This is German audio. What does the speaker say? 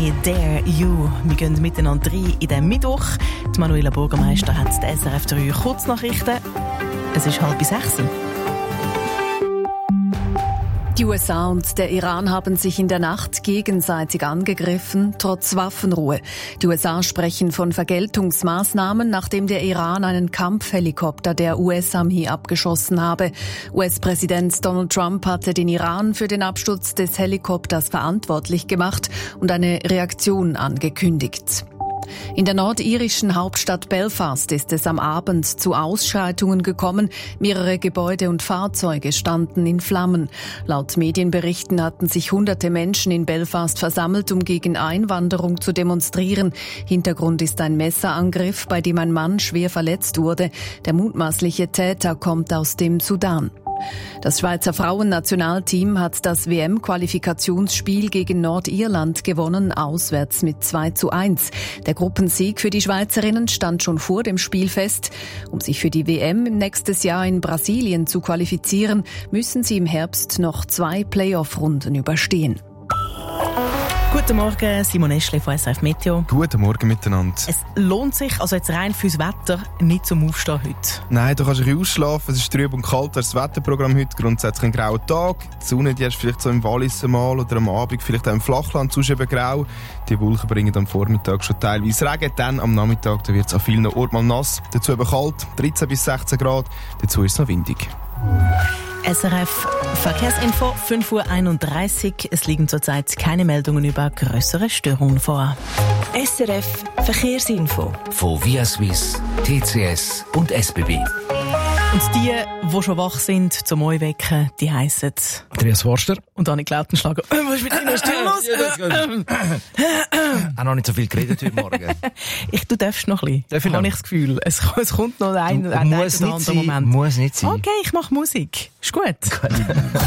Coldplay, Dare You. Wir gehen miteinander rein in den Mittwoch. Die Manuela Bürgermeister hat die SRF 3 Kurznachrichten. Es ist 5:30. Die USA und der Iran haben sich in der Nacht gegenseitig angegriffen, trotz Waffenruhe. Die USA sprechen von Vergeltungsmaßnahmen, nachdem der Iran einen Kampfhelikopter der US-Armee abgeschossen habe. US-Präsident Donald Trump hatte den Iran für den Absturz des Helikopters verantwortlich gemacht und eine Reaktion angekündigt. In der nordirischen Hauptstadt Belfast ist es am Abend zu Ausschreitungen gekommen. Mehrere Gebäude und Fahrzeuge standen in Flammen. Laut Medienberichten hatten sich hunderte Menschen in Belfast versammelt, um gegen Einwanderung zu demonstrieren. Hintergrund ist ein Messerangriff, bei dem ein Mann schwer verletzt wurde. Der mutmaßliche Täter kommt aus dem Sudan. Das Schweizer Frauennationalteam hat das WM-Qualifikationsspiel gegen Nordirland gewonnen, auswärts mit 2:1. Der Gruppensieg für die Schweizerinnen stand schon vor dem Spiel fest. Um sich für die WM im nächsten Jahr in Brasilien zu qualifizieren, müssen sie im Herbst noch 2 Playoff-Runden überstehen. Guten Morgen, Simon Eschle von SRF Meteo. Guten Morgen miteinander. Es lohnt sich, also jetzt rein fürs Wetter, nicht zum Aufstehen heute. Nein, du kannst ein bisschen ausschlafen. Es ist trüb und kalt. Das Wetterprogramm heute grundsätzlich ein grauer Tag. Die Sonne, die hast du vielleicht so im Wallis mal oder am Abend vielleicht auch im Flachland, sonst eben grau. Die Wolken bringen am Vormittag schon teilweise Regen. Dann am Nachmittag wird es an vielen Orten mal nass. Dazu eben kalt, 13 bis 16 Grad. Dazu ist es noch windig. SRF Verkehrsinfo, 5:31 Uhr. Es liegen zurzeit keine Meldungen über grössere Störungen vor. SRF Verkehrsinfo. Von Via Suisse, TCS und SBB. Und die schon wach sind, zum Wecken, die heissen Andreas Forster und Annik Lautenschlager. Was ist mit deiner Stimme los? Auch noch nicht so viel geredet heute Morgen. Du darfst noch ein bisschen. Habe ich das Gefühl. Es kommt noch ein oder andere Moment. Muss nicht sein. Okay, ich mache Musik. Ist gut.